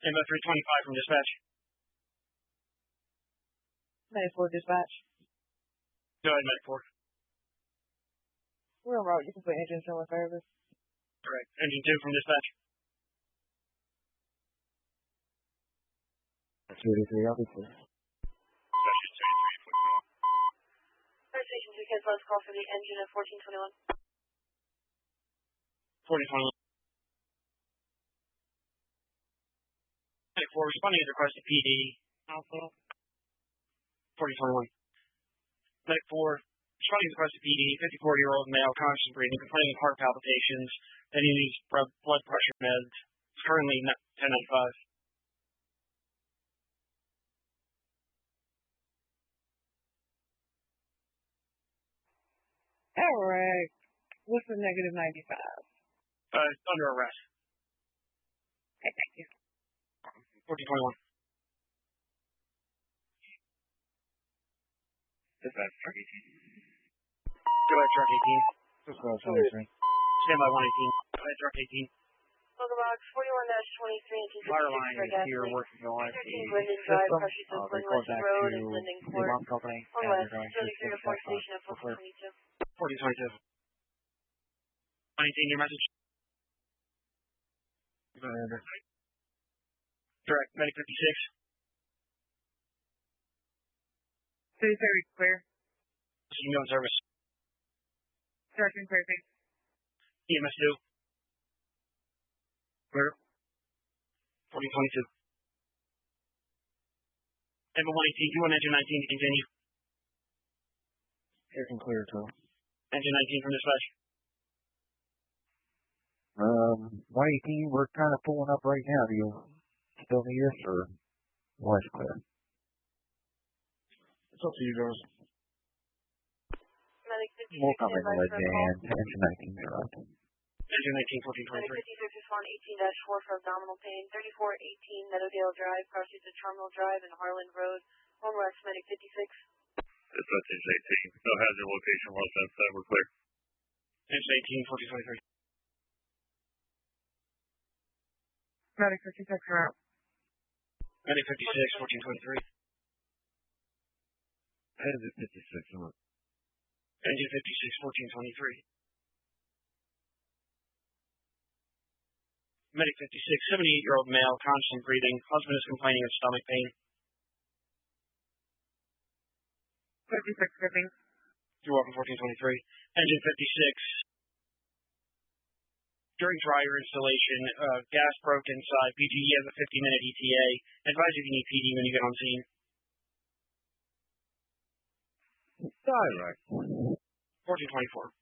Inbound 325 from dispatch. 94 dispatch. Go ahead, Medic 4. We're en route. You can put engine still in service. Correct. Engine 2 from dispatch. 33, obviously. Station 33, Fire Station 2, kids, last call for the engine at 1421. 4021. Medic 4, responding to the request to PD. Alpha. 4021. Medic 4, responding to the request to PD, 54-year-old male, conscious and breathing, complaining of heart palpitations, that he needs blood pressure meds. It's currently 1095. Alright. What's the negative 95? Under arrest. Okay, thank you. 1421. Dispatch, truck 18. Go ahead, truck 18. Dispatch, 23. Stand by 118. Go ahead, truck 18. Local box 41-23 Fire line is here working on the 13 Linden Drive, system. Precious They Glen call West back Road to and Linden the Court. alarm company, On and West, they're going to Jody Street, switch Fire back Station at on. 1422. 4022. 118, your message. Go ahead. Direct, Medic 56. City service clear. Signal service. Charging perfect. EMS 2. Clear. 4022. Emma 118, you want engine 19 to continue. You can clear too. Engine 19 from dispatch. 118, we're kind of pulling up right now. Do you still need us or was clear? It's up to you guys. Medic 56, We'll come in advise with for a call. engine 19 correct. Engine 19, Medic 1423. 56 respond 18-4 for abdominal pain. 3418 Meadowdale Drive, crosses to Terminal Drive and Harlan Road. On West, Medic 56. Dispatch 18. No hazard location lost outside. We're clear. Engine 18, 1423. Medic 56 route. Medic 56, 1423. Exit 56 on. Engine 56, 1423. Medic 56, 78-year-old male, constant breathing. Husband is complaining of stomach pain. 56 skipping. You're welcome, 1423. Engine 56. During dryer installation, gas broke inside. PGE has a 50-minute ETA. Advise if you need PD when you get on scene. Direct. 1424.